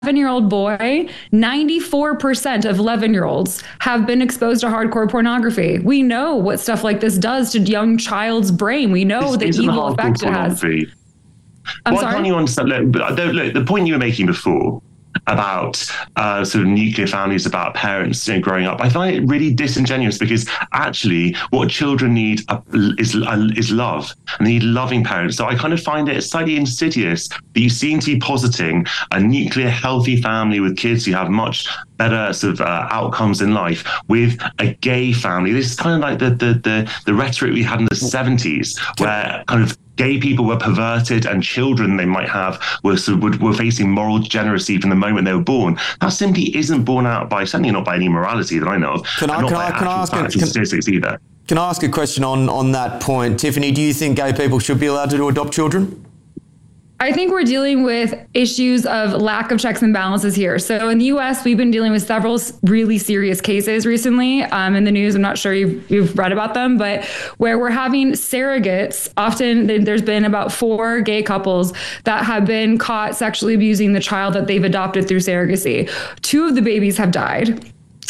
11-year-old boy, 94% of 11-year-olds have been exposed to hardcore pornography. We know what stuff like this does to young child's brain. We know the evil effect it has. I'm sorry? Can't you understand? Look, the point you were making before about sort of nuclear families, about parents growing up, I find it really disingenuous, because actually what children need is love, and they need loving parents. So I kind of find it slightly insidious that you seem to be positing a nuclear healthy family with kids who have much better sort of outcomes in life with a gay family. This is kind of like the rhetoric we had in the 70s, where kind of gay people were perverted and children they might have were facing moral degeneracy from the moment they were born. That simply isn't borne out by, certainly not by any morality that I know of. Can I ask a question on that point? Tiffany, do you think gay people should be allowed to adopt children? I think we're dealing with issues of lack of checks and balances here. So in the US, we've been dealing with several really serious cases recently in the news. I'm not sure you've read about them, but where we're having surrogates. Often there's been about 4 gay couples that have been caught sexually abusing the child that they've adopted through surrogacy. 2 of the babies have died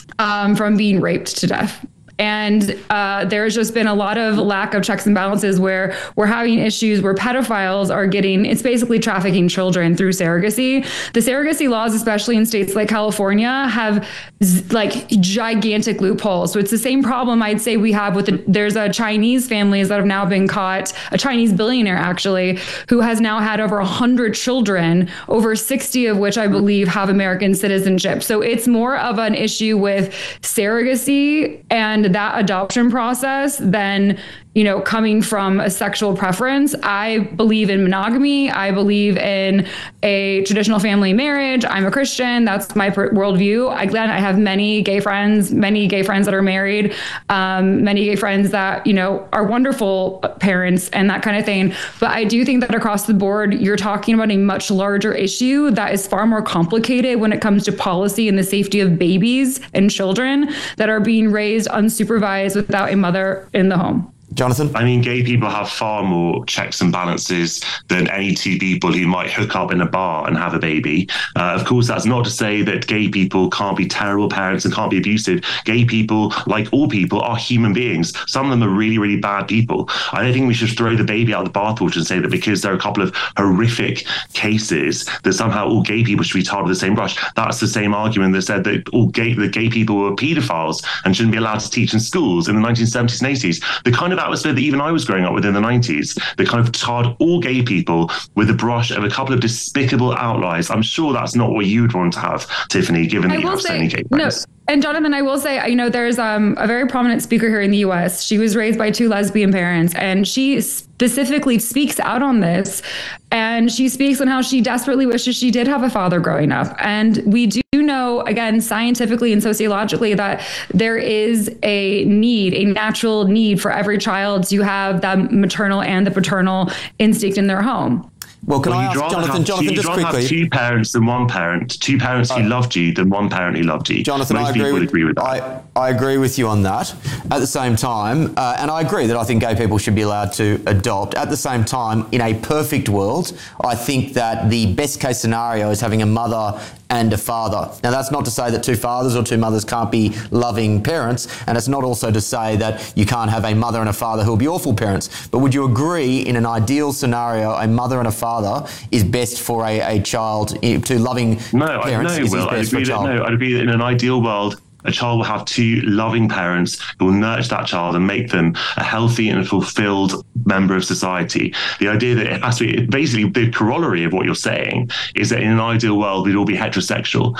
from being raped to death. And there's just been a lot of lack of checks and balances where we're having issues where pedophiles are it's basically trafficking children through surrogacy. The surrogacy laws, especially in states like California, have like gigantic loopholes. So it's the same problem I'd say we have there's a Chinese families that have now been caught, a Chinese billionaire actually, who has now had over 100 children, over 60 of which I believe have American citizenship. So it's more of an issue with surrogacy and that adoption process than, coming from a sexual preference. I believe in monogamy. I believe in a traditional family marriage. I'm a Christian. That's my worldview. I have many gay friends that are married, many gay friends that, are wonderful parents and that kind of thing. But I do think that across the board, you're talking about a much larger issue that is far more complicated when it comes to policy and the safety of babies and children that are being raised unsupervised without a mother in the home. Jonathan? I mean, gay people have far more checks and balances than any 2 people who might hook up in a bar and have a baby. Of course, that's not to say that gay people can't be terrible parents and can't be abusive. Gay people, like all people, are human beings. Some of them are really, really bad people. I don't think we should throw the baby out of the bathwater and say that because there are a couple of horrific cases that somehow all gay people should be tarred with the same brush. That's the same argument that said that the gay people were paedophiles and shouldn't be allowed to teach in schools in the 1970s and 80s. The kind of atmosphere that even I was growing up with in the 90s, that kind of tarred all gay people with the brush of a couple of despicable outliers. I'm sure that's not what you'd want to have, Tiffany, given that you have so many gay friends. No. And Jonathan, I will say, there's a very prominent speaker here in the US. She was raised by 2 lesbian parents, and she specifically speaks out on this. And she speaks on how she desperately wishes she did have a father growing up. And we do know, again, scientifically and sociologically, that there is a natural need for every child to have the maternal and the paternal instinct in their home. Well, can I ask Jonathan just quickly? Have 2 parents than 1 parent, 2 parents who loved you than 1 parent who loved you. Jonathan, Most people would agree with that. I agree with you on that. At the same time, and I agree that I think gay people should be allowed to adopt. At the same time, in a perfect world, I think that the best case scenario is having a mother and a father. Now, that's not to say that 2 fathers or 2 mothers can't be loving parents, and it's not also to say that you can't have a mother and a father who will be awful parents. But would you agree, in an ideal scenario, a mother and a father is best for a child, 2 loving parents is best for a child? I'd agree that in an ideal world, a child will have 2 loving parents who will nurture that child and make them a healthy and fulfilled member of society. The idea that it has to be, basically the corollary of what you're saying is that in an ideal world, we'd all be heterosexual,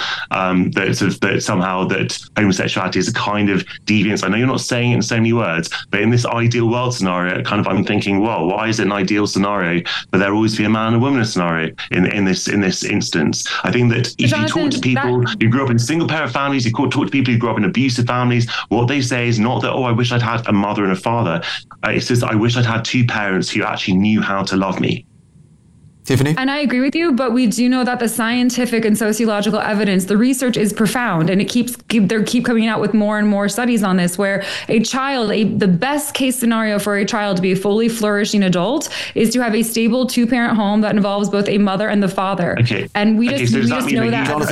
that somehow that homosexuality is a kind of deviance. I know you're not saying it in so many words, but in this ideal world scenario, I'm thinking, well, why is it an ideal scenario, but there always be a man and woman scenario in this instance? I think that if you talk to people who grew up in single parent families, you talk to people who grew up in abusive families, what they say is not that, I wish I'd had a mother and a father. It's just, I wish I'd had 2 parents who actually knew how to love me. Tiffany? And I agree with you, but we do know that the scientific and sociological evidence, the research is profound, and they keep coming out with more and more studies on this, where a child, the best case scenario for a child to be a fully flourishing adult is to have a stable 2-parent home that involves both a mother and the father. Okay. And we Okay, just so does know that mean that.